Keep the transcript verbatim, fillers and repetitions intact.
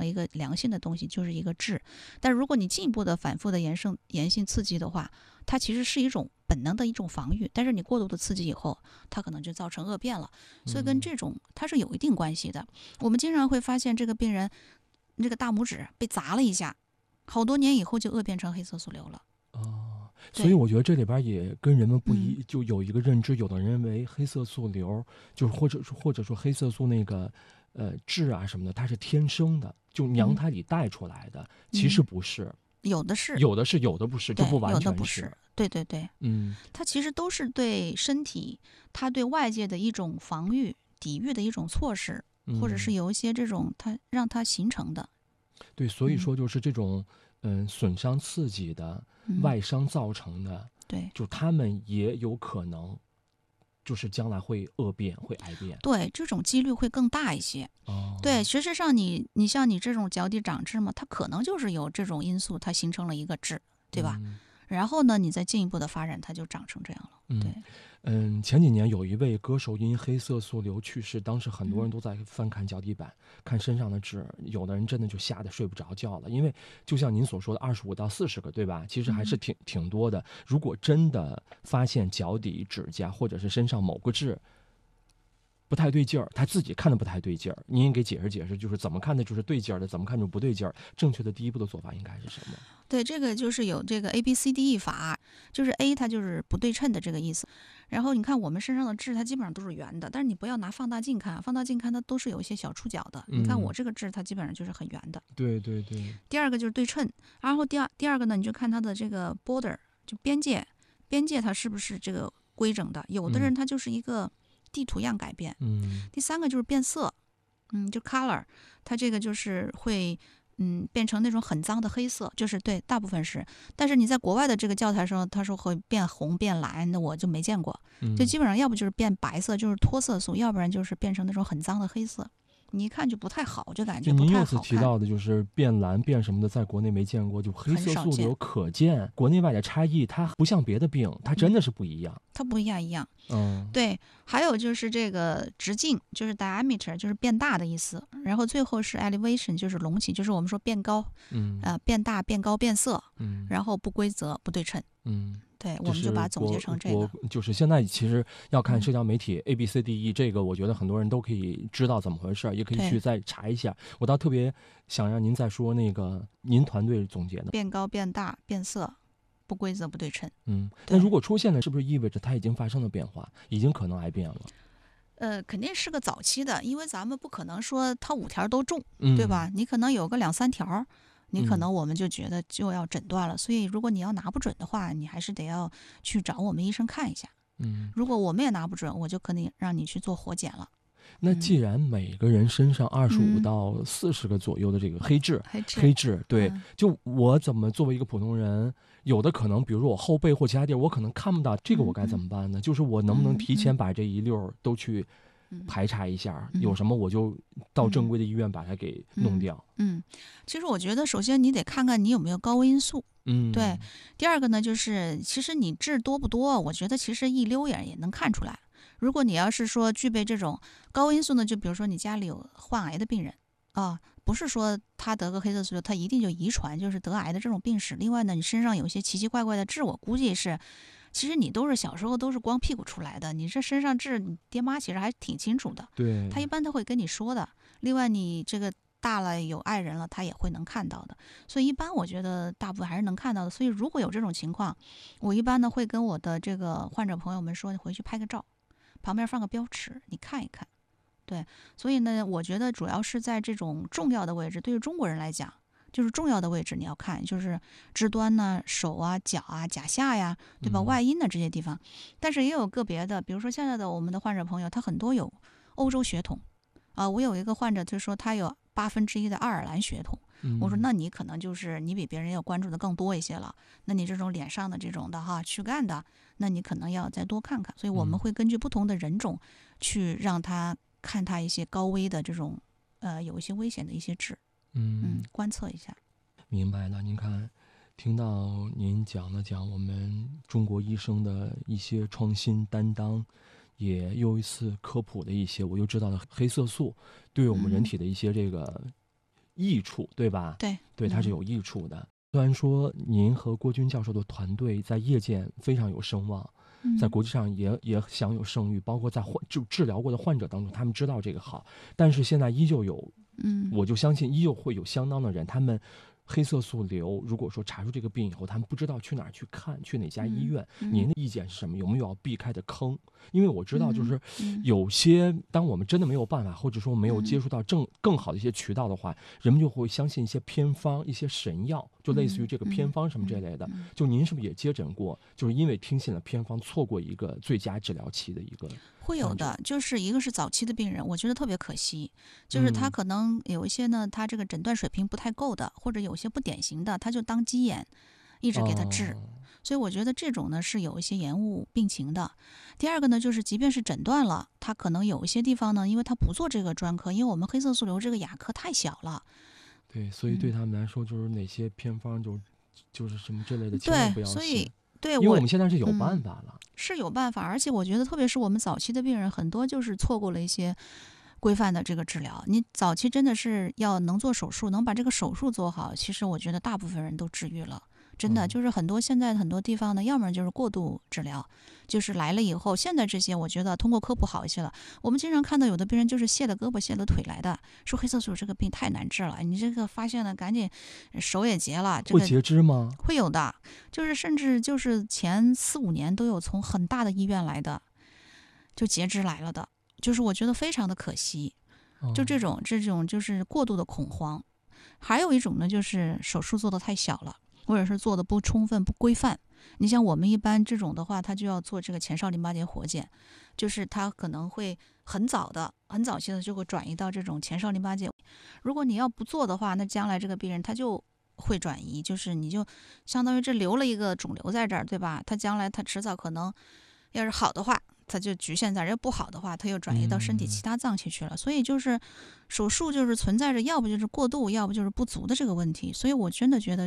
为一个良性的东西，就是一个质。但如果你进一步的反复的炎性炎性刺激的话，它其实是一种本能的一种防御，但是你过度的刺激以后，它可能就造成恶变了。所以跟这种它是有一定关系的。我们经常会发现这个病人这个大拇指被砸了一下，好多年以后就恶变成黑色素瘤了。 哦，所以我觉得这里边也跟人们不一， 嗯、 就有一个认知，有的人认为黑色素瘤就是或者或者说黑色素那个呃质啊什么的，它是天生的，就娘胎里带出来的，嗯、其实不是。 有的是， 有的是，有的不是，就不完全是。 有的不是，对对对， 嗯， 它其实都是对身体，它对外界的一种防御、抵御的一种措施， 嗯、 或者是有一些这种它让它形成的。 对，所以说就是这种嗯损伤刺激的、 嗯、 外伤造成的， 对， 就他们也有可能。就是将来会恶变，会癌变， 对，这种几率会更大一些。 哦， 对，实际上你你像你这种脚底长痣嘛，它可能就是有这种因素，它形成了一个痣，对吧？ 嗯、 然后呢，你再进一步的发展，它就长成这样了。 嗯、 对， 嗯，前几年有一位歌手因黑色素瘤去世，当时很多人都在翻看脚底板，嗯、看身上的痣，有的人真的就吓得睡不着觉了，因为就像您所说的二十五到四十个，对吧？其实还是挺、嗯、挺多的。如果真的发现脚底、指甲或者是身上某个痣不太对劲儿，他自己看的不太对劲儿，您也给解释解释，就是怎么看的就是对劲儿的，怎么看就不对劲儿，正确的第一步的做法应该是什么？ 对，这个就是有这个 A B C D E 法，就是 A 它就是不对称的这个意思。然后你看我们身上的痣，它基本上都是圆的，但是你不要拿放大镜看，放大镜看它都是有一些小触角的。 嗯、 你看我这个痣，它基本上就是很圆的。 对对对。 第二个就是对称，然后第二第二个呢，你就看它的这个 border， 就边界，边界它是不是这个规整的？有的人他就是一个地图样改变。 嗯。 第三个就是变色，嗯，就 color， 它这个就是会。嗯，变成那种很脏的黑色，就是对，大部分是。但是你在国外的这个教材上，他说会变红变蓝，那我就没见过。就基本上要不就是变白色，就是脱色素，要不然就是变成那种很脏的黑色。你一看就不太好，就感觉不太好看。 您又次提到的就是变蓝变什么的，在国内没见过，就黑色素瘤可见国内外的差异，它不像别的病，它真的是不一样。 嗯、它不一样一样。 嗯， 对。还有就是这个直径，就是 diameter， 就是变大的意思。然后最后是 elevation， 就是隆起，就是我们说变高， 嗯， 呃，变大、变高、变色， 嗯， 然后不规则、不对称， 嗯。 对，我们就把它总结成这个。 就是现在其实要看社交媒体 A B C D E 这个，我觉得很多人都可以知道怎么回事，也可以去再查一下。我倒特别想让您再说那个您团队总结的变高、变大、变色、不规则、不对称。 嗯，那如果出现了，是不是意味着它已经发生了变化，已经可能癌变了？ 呃，肯定是个早期的，因为咱们不可能说它五条都中， 嗯、 对吧？你可能有个两三条。你可能我们就觉得就要诊断了，嗯、所以如果你要拿不准的话，你还是得要去找我们医生看一下。 嗯， 如果我们也拿不准，我就可能让你去做活检了。 那既然每个人身上二十五到四十个左右的这个黑痣， 黑痣， 黑痣，对， 嗯、 就我怎么作为一个普通人，有的可能，比如说我后背或其他地儿，我可能看不到，这个我该怎么办呢？嗯、就是我能不能提前把这一溜都去排查一下， 嗯、 有什么我就到正规的医院把它给弄掉。 嗯，嗯其实我觉得首先你得看看你有没有高危因素。 嗯， 对。第二个呢，就是其实你痣多不多，我觉得其实一溜眼也能看出来。如果你要是说具备这种高危因素呢，就比如说你家里有患癌的病人啊，不是说他得个黑色素瘤，他一定就遗传就是得癌的这种病史。另外呢，你身上有些奇奇怪怪的痣，我估计是。其实你都是小时候都是光屁股出来的，你这身上痣，你爹妈其实还挺清楚的。 对， 他一般他会跟你说的。另外你这个大了有爱人了，他也会能看到的。所以一般我觉得大部分还是能看到的。所以如果有这种情况，我一般呢会跟我的这个患者朋友们说，你回去拍个照，旁边放个标尺，你看一看。对，所以呢，我觉得主要是在这种重要的位置，对于中国人来讲。就是重要的位置你要看，就是肢端呢、手啊、脚啊、甲下呀，对吧？ 嗯、 外阴的这些地方。但是也有个别的，比如说现在的我们的患者朋友，他很多有欧洲血统啊、呃。我有一个患者就说他有八分之一的爱尔兰血统， 嗯、 我说那你可能就是你比别人要关注的更多一些了。那你这种脸上的这种的哈躯干的，那你可能要再多看看。所以我们会根据不同的人种去让他看他一些高危的这种呃有一些危险的一些痣。 嗯, 嗯，观测一下。 明白了。您看，听到您讲了讲我们中国医生的一些创新担当，也又一次科普了一些，我又知道了黑色素对我们人体的一些这个益处，对吧？ 对对，它是嗯有益处的。虽然说您和郭军教授的团队在业界非常有声望，在嗯国际上也也享有盛誉，包括在患就治疗过的患者当中，他们知道这个好，但是现在依旧有， 嗯我就相信依旧会有相当的人，他们黑色素瘤如果说查出这个病以后，他们不知道去哪儿去看，去哪家医院。 嗯您的意见是什么？有没有要避开的坑？因为我知道，就是嗯有些当我们真的没有办法，或者说没有接触到正更好的一些渠道的话，人们就会相信一些偏方、一些神药，就类似于这个偏方什么这类的。就您是不是也接诊过？就是因为听信了偏方，错过一个最佳治疗期的一个？ 会有的，就是一个是早期的病人，我觉得特别可惜，就是他可能有一些呢，他这个诊断水平不太够的，或者有些不典型的，他就当鸡眼，一直给他治。 哦所以我觉得这种呢是有一些延误病情的。第二个呢，就是即便是诊断了，他可能有一些地方呢，因为他不做这个专科，因为我们黑色素瘤这个亚科太小了。 对，所以对他们来说，就是哪些偏方就就是什么之类的，千万不对， 要信。 所以对因为我我们现在是有嗯办法了。 是有办法，而且我觉得特别是我们早期的病人，很多就是错过了一些规范的这个治疗。你早期真的是要能做手术，能把这个手术做好，其实我觉得大部分人都治愈了。真的嗯就是很多现在很多地方呢，要么就是过度治疗，就是来了以后，现在这些我觉得通过科普好一些了。我们经常看到有的病人就是卸了胳膊卸了腿来的，说黑色素这个病太难治了，你这个发现了赶紧手也截了，这个会截肢吗？ 会有的，就是甚至就是前四五年都有从很大的医院来的，就截肢来了的，就是我觉得非常的可惜。就这种这种就是过度的恐慌。还有一种呢，就是手术做的太小了，或者是做的不充分、不规范。你像我们一般这种的话，他就要做这个前哨淋巴结活检，就是他可能会很早的、很早期的就会转移到这种前哨淋巴结。如果你要不做的话，那将来这个病人他就会转移，就是你就相当于这留了一个肿瘤在这儿，对吧？他将来他迟早可能要是好的话，它就局限在这；要不好的话，它又转移到身体其他脏器去了。所以就是手术就是存在着要不就是过度，要不就是不足的这个问题。所以我真的觉得。